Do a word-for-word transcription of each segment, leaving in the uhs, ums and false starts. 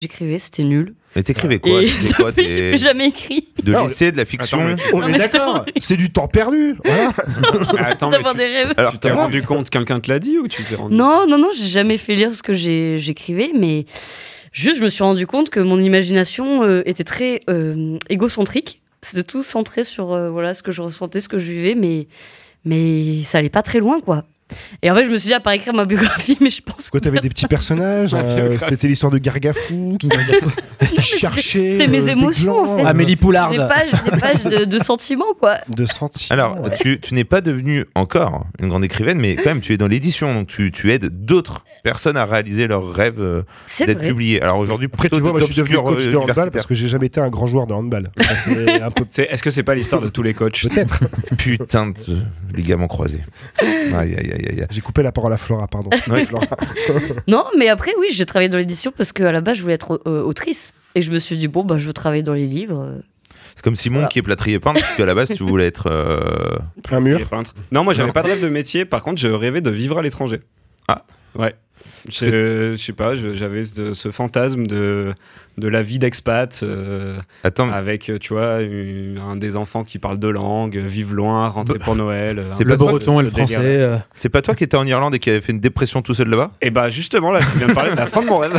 j'écrivais, c'était nul. Mais t'écrivais quoi, Et C'était quoi depuis, t'es... j'ai plus jamais écrit. De Alors, l'essai, de la fiction. Attends, on Non, est mais c'est d'accord, vrai. c'est du temps perdu. Voilà. Mais attends, mais D'avoir tu, des rêves. Alors, tu t'es t'as- rendu compte, quelqu'un te l'a dit ou tu t'es rendu Non, non, non, j'ai jamais fait lire ce que j'ai, j'écrivais, mais juste, je me suis rendu compte que mon imagination euh, était très euh, égocentrique. C'était tout centré sur euh, voilà, ce que je ressentais, ce que je vivais, mais, mais ça allait pas très loin, quoi. Et en fait, je me suis dit, à part écrire ma biographie, mais je pense Quoi, que t'avais des petits personnages, Ouais, euh, biographie. c'était l'histoire de Gargafou qui, qui cherchait. c'était mes euh, des émotions, en glands, fait. euh, Amélie Poulard. des pages, des pages de, de sentiments, quoi. De sentiments. Alors, ouais. tu, tu n'es pas devenue encore une grande écrivaine, mais quand même, tu es dans l'édition, donc tu, tu aides d'autres personnes à réaliser leurs rêves euh, C'est d'être vrai. publiés. Alors aujourd'hui, Après, tu plutôt vois, moi, je suis devenu d'obscurs, coach euh, de handball universitaires. parce que j'ai jamais été un grand joueur de handball. Ça, c'est un peu C'est- Est-ce que c'est pas l'histoire de tous les coachs? peut-être. Putain de ligaments croisés. Aïe, aïe, aïe, aïe. J'ai coupé la parole à Flora, pardon. Ouais. Flora. Non, mais après, oui, j'ai travaillé dans l'édition parce qu'à la base, je voulais être euh, autrice. Et je me suis dit, bon, bah, je veux travailler dans les livres. C'est comme Simon Voilà. qui est plâtrier peintre, parce qu'à la base, tu voulais être. euh, Un mur. Et peintre. Non, moi j'avais Non. pas de rêve de métier, par contre je rêvais de vivre à l'étranger. Ah. Ouais. Je, je sais pas, je- j'avais ce, ce fantasme de, de la vie d'expat euh, Attends, avec, tu vois, une- un des enfants qui parle deux langues, vivre loin, rentrer pour Noël. euh, C'est un Le pas peu breton ce- et le ce français. délire-là. euh. c'est pas toi qui étais en Irlande et qui avait fait une dépression tout seul là-bas? Et bah justement, là, tu viens de parler de la fin de mon rêve.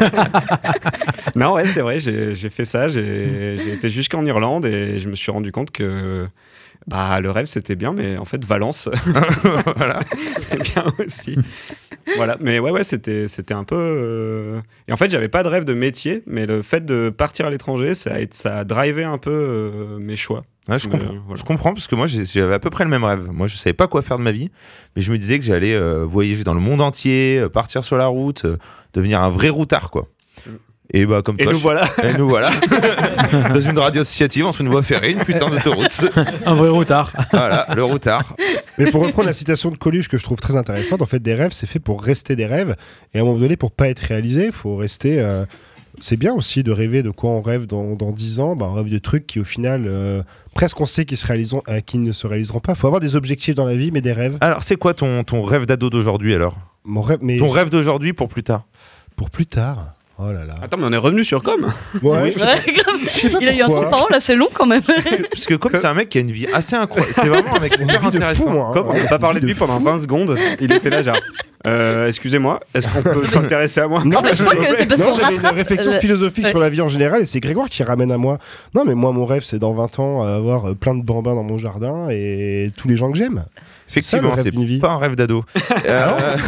Non, ouais, c'est vrai, j'ai j'ai fait ça, j'ai j'ai été jusqu'en Irlande et je me suis rendu compte que bah, le rêve c'était bien, mais en fait, Valence, Voilà. c'est bien aussi. Voilà, mais ouais, ouais, c'était c'était un peu. euh, Et en fait, j'avais pas de rêve de métier, mais le fait de partir à l'étranger, ça a, été- ça a drivé un peu euh, mes choix. Ouais, je, Mais, comprends. euh, voilà. Je comprends parce que moi j'ai- j'avais à peu près le même rêve. Moi je savais pas quoi faire de ma vie, mais je me disais que j'allais euh, voyager dans le monde entier, euh, partir sur la route, euh, devenir un vrai routard quoi. Et bah comme Et toi, nous je- voilà. et nous voilà dans une radio associative entre une voie ferrée, une putain d'autoroute. Un vrai routard. Voilà, le routard. Mais pour reprendre la citation de Coluche que je trouve très intéressante, en fait, des rêves, c'est fait pour rester des rêves. Et à un moment donné, pour pas être réalisé, il faut rester. euh, C'est bien aussi de rêver de quoi on rêve dans, dans dix ans. Bah, on rêve de trucs qui, au final, euh, presque on sait qu'ils se réaliseront, euh, qu'ils ne se réaliseront pas. Il faut avoir des objectifs dans la vie, mais des rêves. Alors c'est quoi ton, ton rêve d'ado d'aujourd'hui alors? Mon rêve, mais Ton rêve d'aujourd'hui pour plus tard? pour plus tard. Oh là là. Attends, mais on est revenu sur Com. Ouais, je sais Ouais, grave. je sais pas Il a eu un temps pourquoi. de parole assez long quand même. Parce que comme c'est un mec qui a une vie assez incroyable, c'est vraiment un mec Une hyper vie de intéressant. fou, moi, hein. Comme on n'a Ouais, pas parlé de une lui vie de pendant fou. vingt secondes, il était là genre. Euh, excusez-moi, est-ce qu'on peut s'intéresser à moi? Non, fait, je crois que c'est parce non, qu'on j'avais une rattrape, réflexion euh, philosophique ouais. sur la vie en général et c'est Grégoire qui ramène à moi. Non, mais moi, mon rêve, c'est dans vingt ans euh, avoir euh, plein de bambins dans mon jardin et tous les gens que j'aime. Effectivement, ça, le rêve d'une vie. c'est pas un rêve d'ado. Euh,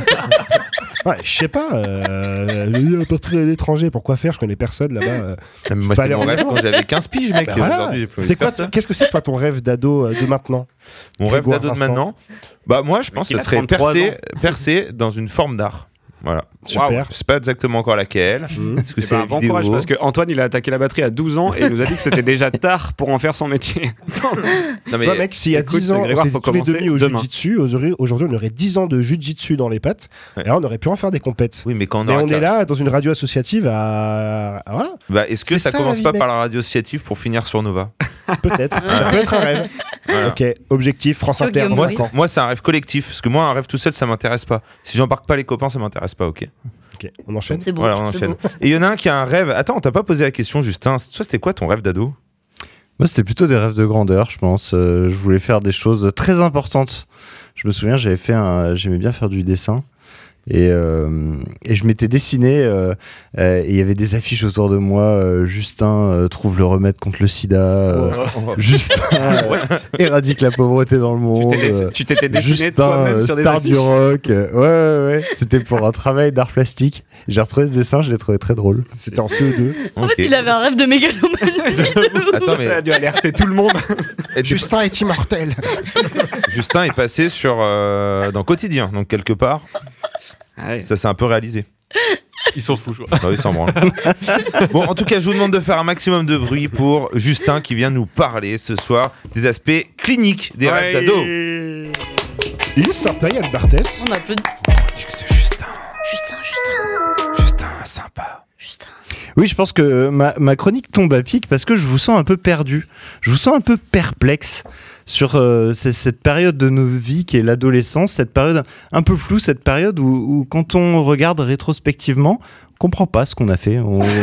Ouais, je sais pas. Euh, euh, partir à l'étranger, pourquoi faire? Je connais personne là-bas. euh. moi, Pas c'était aller mon en rêve Irlande. quand j'avais quinze piges, mec. Bah et voilà. aujourd'hui, j'ai plus C'est quoi personne. Qu'est-ce que c'est toi ton rêve d'ado euh, de maintenant? Mon rêve Grégoire d'ado de Vincent. maintenant? Bah, moi, je pense que qu'il ce a serait trente-trois percer, ans. percer dans une forme d'art. Voilà. Super. Waouh, je sais pas exactement encore laquelle. Mmh. Parce que Eh c'est ben, la bon vidéo. courage parce que Antoine il a attaqué la batterie à douze ans et il nous a dit que c'était déjà tard pour en faire son métier. Non, mais Ouais, mec, s'il y a écoute, dix ans, Grégoire, on faut s'était tous les commencer deux mis au demain. jiu-jitsu, aujourd'hui, aujourd'hui, on aurait dix ans de jiu-jitsu dans les pattes. Ouais. Et là, on aurait pu en faire des compètes. oui, mais quand on Mais aura on est quinze- là dans une radio associative à. à- Voilà, Bah, est-ce que C'est ça, ça, la commence vie, pas mec. par la radio associative pour finir sur Nova? peut-être. Ça peut être un rêve. Voilà. Ok, objectif, France Sur Inter. Guillaume Moi, Maurice. Vincent. c'est- moi, c'est un rêve collectif. Parce que moi, un rêve tout seul, ça m'intéresse pas. Si j'embarque pas les copains, ça m'intéresse pas, ok. Ok, on enchaîne. C'est bon. Voilà, on c'est enchaîne. bon. Et il y en a un qui a un rêve. Attends, on t'a pas posé la question, Justin. Toi, c'était quoi ton rêve d'ado? Moi, c'était plutôt des rêves de grandeur, je pense. Euh, je voulais faire des choses très importantes. Je me souviens, j'avais fait un, j'aimais bien faire du dessin. Et, euh, et je m'étais dessiné, euh, euh, et il y avait des affiches autour de moi. euh, Justin euh, trouve le remède contre le sida. euh, Justin euh, éradique la pauvreté dans le Tu monde. t'es dess- euh, tu t'étais dessiné Justin, toi-même euh, sur des star affiches. du rock. euh, ouais, ouais, ouais. C'était pour un travail d'art plastique. J'ai retrouvé ce dessin, je l'ai trouvé très drôle. C'était en C E deux. En Ok. fait, il avait un rêve de mégalomanie. Attends, mais Ça a dû alerter tout le monde. et du- Justin est immortel. Justin est passé sur euh, dans Quotidien, donc quelque part, ça s'est un peu réalisé. Ils sont fous. Ah oui, sans branle. Bon, en tout cas, je vous demande de faire un maximum de bruit pour Justin qui vient nous parler ce soir des aspects cliniques des rêves d'ado. Il est sympa, Yann Barthès. On a peu de... C'est Justin, Justin, Justin, Justin, sympa. Justin. Oui, je pense que ma, ma chronique tombe à pic parce que je vous sens un peu perdu. Je vous sens un peu perplexe. sur euh, c'est cette période de nos vies qui est l'adolescence, cette période un peu floue, cette période où, où quand on regarde rétrospectivement, on comprend pas ce qu'on a fait. On,